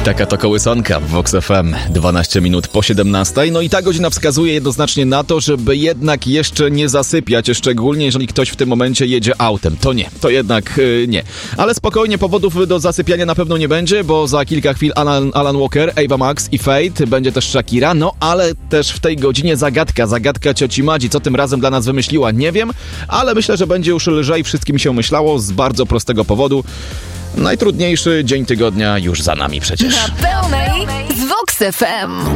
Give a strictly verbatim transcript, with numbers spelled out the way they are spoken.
Taka to kołysanka w Vox F M, dwanaście minut po siedemnastej. No i ta godzina wskazuje jednoznacznie na to, żeby jednak jeszcze nie zasypiać, szczególnie jeżeli ktoś w tym momencie jedzie autem. To nie, to jednak yy, nie. Ale spokojnie, powodów do zasypiania na pewno nie będzie, bo za kilka chwil Alan, Alan Walker, Ava Max i Fate, będzie też Shakira, no ale też w tej godzinie zagadka, zagadka cioci Madzi. Co tym razem dla nas wymyśliła, nie wiem, ale myślę, że będzie już lżej wszystkim się myślało z bardzo prostego powodu. Najtrudniejszy dzień tygodnia już za nami przecież. Na pełnej z Vox F M.